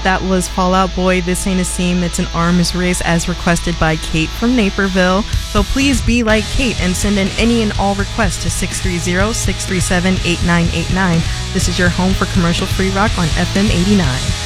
That was Fall Out Boy, This Ain't a Seam, It's an Arms Race, as requested by Kate from Naperville. So please be like Kate and send in any and all requests to 630-637-8989. This is your home for commercial-free rock on FM 89.